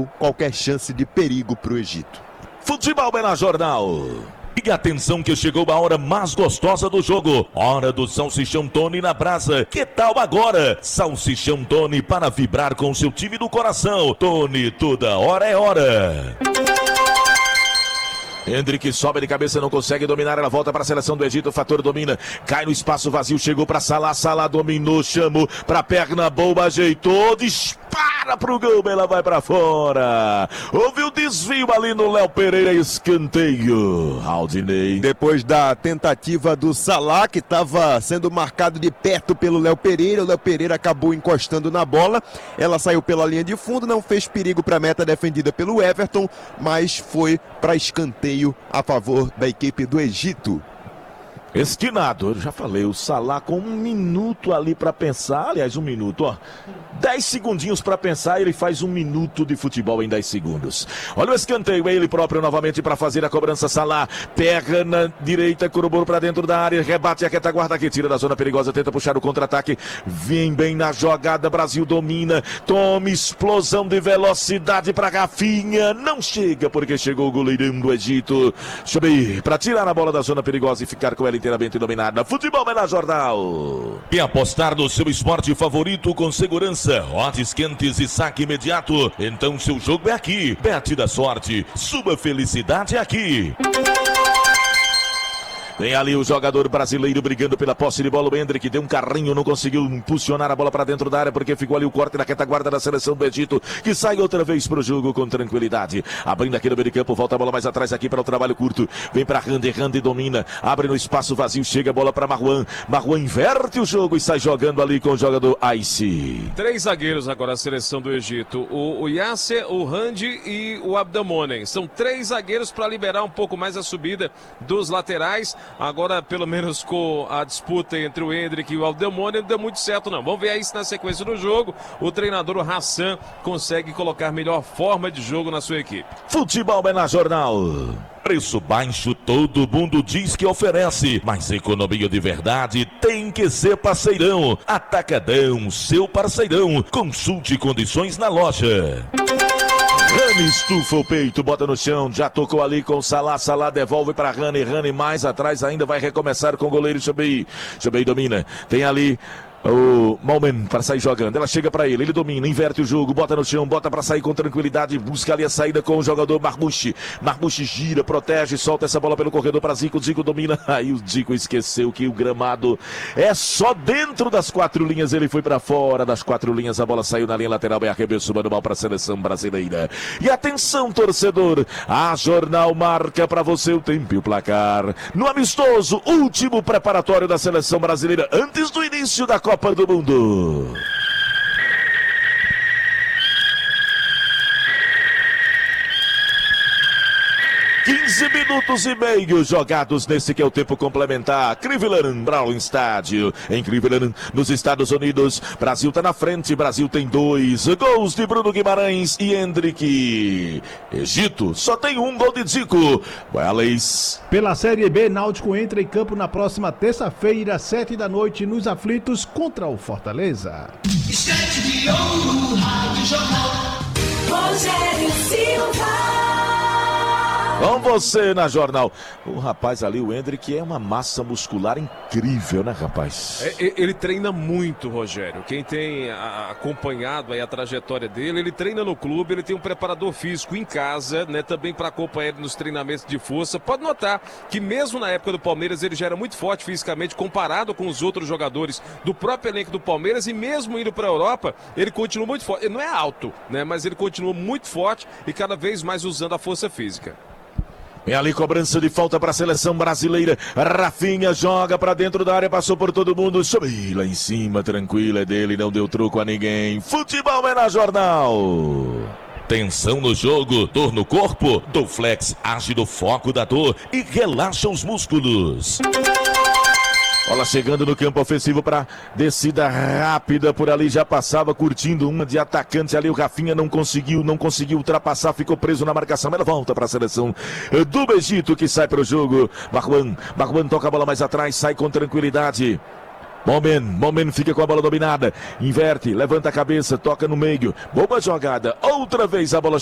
perdeu qualquer chance de perigo para o Egito. Futebol Bela Jornal. E atenção que chegou a hora mais gostosa do jogo. Hora do Salsichão Tony na brasa. Que tal agora? Salsichão Tony para vibrar com seu time do coração. Tony, toda hora é hora. Hendrick sobe de cabeça, não consegue dominar, ela volta para a seleção do Egito, o Fator domina, cai no espaço vazio, chegou para Salah, Salah dominou, chamou para perna boa, ajeitou, dispara pro gol, ela vai para fora. Houve o desvio ali no Léo Pereira, escanteio. Aldinei. Depois da tentativa do Salah, que estava sendo marcado de perto pelo Léo Pereira, o Léo Pereira acabou encostando na bola, ela saiu pela linha de fundo, não fez perigo para a meta defendida pelo Everton, mas foi para escanteio a favor da equipe do Egito. Esquinado, eu já falei, o Salah com 1 minuto ali para pensar, aliás 1 minuto, ó, 10 segundinhos para pensar, ele faz 1 minuto de futebol em 10 segundos. Olha o escanteio, ele próprio novamente para fazer a cobrança, Salah, pega na direita, corroborou para dentro da área, rebate a retaguarda que tira da zona perigosa, tenta puxar o contra-ataque, vem bem na jogada, Brasil domina, toma explosão de velocidade para Rafinha, não chega porque chegou o goleirão do Egito, Chubei para tirar a bola da zona perigosa e ficar com ela inteiramente dominada. Futebol Bela Jornal. E apostar no seu esporte favorito com segurança, odds quentes e saque imediato. Então seu jogo é aqui. Bet da sorte, sua felicidade é aqui. Vem ali o jogador brasileiro brigando pela posse de bola. O Hendrick deu um carrinho, não conseguiu impulsionar a bola para dentro da área porque ficou ali o corte da retaguarda da seleção do Egito, que sai outra vez para o jogo com tranquilidade. Abrindo aqui no meio de campo, volta a bola mais atrás aqui para o trabalho curto. Vem para Randy, Randy domina, abre no espaço vazio, chega a bola para Marwan. Marwan inverte o jogo e sai jogando ali com o jogador Ice. 3 zagueiros agora a seleção do Egito. O Yasser, o Randy e o Abdelmonem. São 3 zagueiros para liberar um pouco mais a subida dos laterais. Agora, pelo menos com a disputa entre o Hendrick e o Abdelmonem, não deu muito certo não. Vamos ver aí se na sequência do jogo o treinador, o Hassan, consegue colocar melhor forma de jogo na sua equipe. Futebol Bela Jornal. Preço baixo todo mundo diz que oferece, mas economia de verdade tem que ser Parceirão. Atacadão, seu parceirão. Consulte condições na loja. Rani estufa o peito, bota no chão, já tocou ali com o Salah, Salah devolve para Rani, Rani mais atrás ainda vai recomeçar com o goleiro Chubei. Chubei domina, tem ali o Malman para sair jogando, ela chega para ele domina, inverte o jogo, bota no chão, bota para sair com tranquilidade, busca ali a saída com o jogador Marmouche. Marmouche gira, protege, solta essa bola pelo corredor para Zico, Zico domina, aí o Zico esqueceu que o gramado é só dentro das 4 linhas, ele foi para fora das 4 linhas, a bola saiu na linha lateral, bem arremesso manual para a seleção brasileira. E atenção torcedor, a Jornal marca para você o tempo e o placar no amistoso, último preparatório da seleção brasileira antes do início da Copa do Mundo. 15 minutos e meio jogados nesse que é o tempo complementar. Cleveland Brown Estádio, em Cleveland, nos Estados Unidos. Brasil tá na frente, Brasil tem 2 gols de Bruno Guimarães e Hendrick. Egito só tem 1 gol de Zico. Welles. Pela Série B, Náutico entra em campo na próxima terça-feira, 7 da noite, nos aflitos contra o Fortaleza. Estante de ouro, Rádio Jornal, Rogério Silva. Com você na Jornal. O rapaz ali, o Hendrick, é uma massa muscular incrível, né, rapaz? Ele treina muito, Rogério. Quem tem acompanhado aí a trajetória dele, ele treina no clube, ele tem um preparador físico em casa, né, também para acompanhar ele nos treinamentos de força. Pode notar que mesmo na época do Palmeiras, ele já era muito forte fisicamente, comparado com os outros jogadores do próprio elenco do Palmeiras, e mesmo indo para a Europa, ele continua muito forte. Ele não é alto, né, mas ele continua muito forte e cada vez mais usando a força física. Vem ali cobrança de falta para a seleção brasileira. Rafinha joga para dentro da área, passou por todo mundo. Subiu lá em cima, tranquilo, é dele, não deu truco a ninguém. Futebol é na Jornal. Tensão no jogo, dor no corpo. Dorflex age no foco da dor e relaxa os músculos. Bola chegando no campo ofensivo para descida rápida por ali, já passava curtindo uma de atacante ali, o Rafinha não conseguiu ultrapassar, ficou preso na marcação, ela volta para a seleção do Egito que sai para o jogo. Marwan toca a bola mais atrás, sai com tranquilidade. Momen fica com a bola dominada, inverte, levanta a cabeça, toca no meio, boa jogada, outra vez a bola